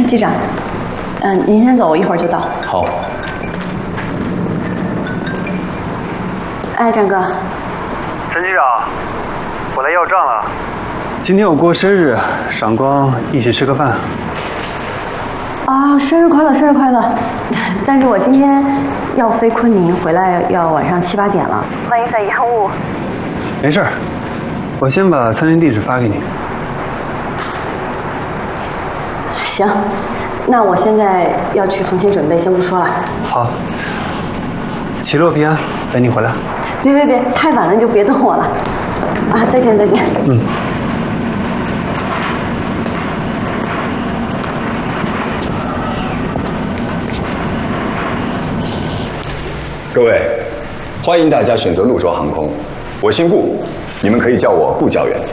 机长，您先走，我一会儿就到。 好。 哎，张哥。 陈机长，我来要账了。 今天我过生日，赏光一起吃个饭。 啊，生日快乐，生日快乐！但是我今天要飞昆明，回来要晚上7、8点了，万一再延误。 没事儿，我先把餐厅地址发给你。 行，那我现在要去航前准备，先不说了。 好，起落平安，等你回来。 别，太晚了就别等我了。啊，再见。 嗯。 各位，欢迎大家选择陆州航空，我姓顾，你们可以叫我顾教员。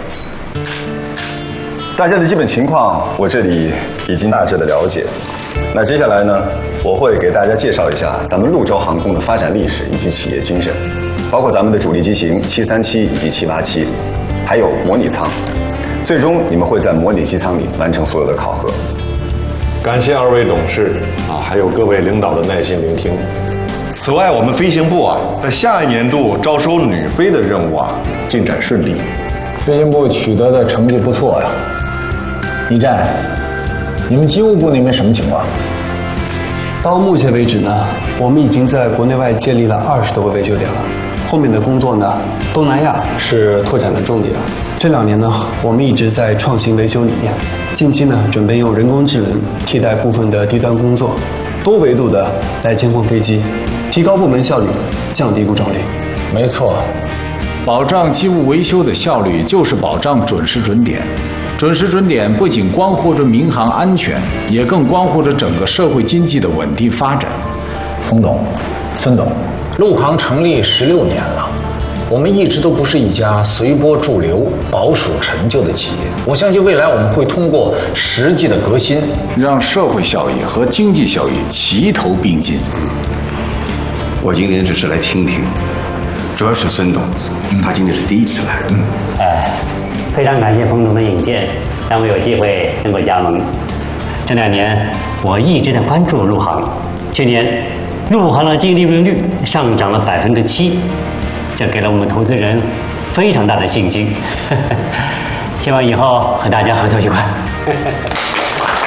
大家的基本情况我这里已经大致的了解，那接下来呢，我会给大家介绍一下咱们陆州航空的发展历史以及企业精神，包括咱们的主力机型737以及787，还有模拟舱。最终你们会在模拟机舱里完成所有的考核。 感谢2位董事还有各位领导的耐心聆听。此外，我们飞行部在下一年度招收女飞的任务进展顺利。 飞行部取得的成绩不错呀。一战，你们机务部那边什么情况？ 到目前为止呢，我们已经在国内外建立了20多个维修点了。后面的工作呢，东南亚是拓展的重点。这2年呢，我们一直在创新维修理念。近期呢，准备用人工智能替代部分的低端工作，多维度的来监控飞机，提高部门效率，降低故障率。 没错，保障机务维修的效率，就是保障准时准点。准时准点不仅关乎着民航安全，也更关乎着整个社会经济的稳定发展。冯董、孙董，陆航成立16年了，我们一直都不是一家随波逐流、保守陈旧的企业。我相信未来我们会通过实际的革新，让社会效益和经济效益齐头并进。 我今天只是来听听，主要是孙董，他今天是第一次来。 非常感谢冯总的引荐，让我有机会能够加盟。这2年我一直在关注陆航，去年陆航的净利润率上涨了7%，这给了我们投资人非常大的信心。希望以后和大家合作愉快。